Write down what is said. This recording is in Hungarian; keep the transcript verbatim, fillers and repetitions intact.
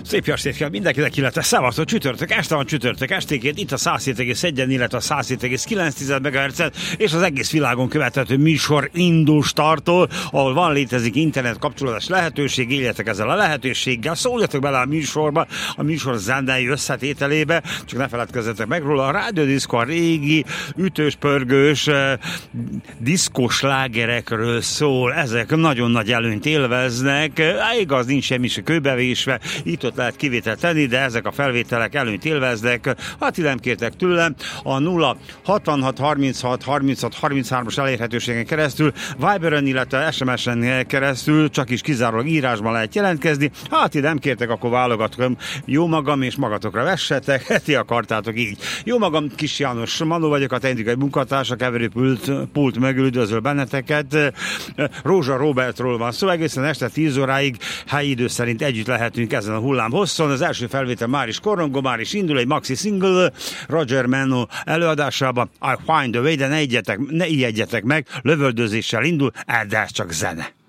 Szép jó estét kell mindenkinek, illetve szevasztok, csütörtök este van, csütörtök estéként, itt a száz hét egész egy, illetve a száz hét egész kilenc megahertzet, és az egész világon követhető műsor indul startol, ahol van létezik internet kapcsolódás lehetőség, éljetek ezzel a lehetőséggel, szóljatok bele a műsorba, a műsor zenei összetételébe, csak ne feledkezzetek meg róla, a rádiódiszko a régi, ütős, pörgős, diszkós slágerekről szól, ezek nagyon nagy előnyt élveznek, igaz, nincs semmi se kőbevésve, itt ott lehet kivételt tenni, de ezek a felvételek előnyt élveznek. Hát nem kértek tőlem a nulla hatvanhat harminchat harminchat harminchárom-as elérhetőségen keresztül, Viberen, illetve es em es-en keresztül csak is kizárólag írásban lehet jelentkezni. Hát nem kértek, akkor válogatom. Jó magam, és magatokra vessetek, ti akartátok így. Jó magam, Kis János Manó vagyok, a technikai munkatársa, keverőpult pult mögül üdvözöl benneteket. Rózsa Robertról van szó, egészen este tíz óráig helyi idő szerint együtt lehetünk ezen a hullám hosszon. Az első felvétel már is korongó, már is indul, egy maxi single Roger Meno előadásában, I Find a Way, de ne ijedjetek, ne ijedjetek meg, lövöldözéssel indul, de ez csak zene.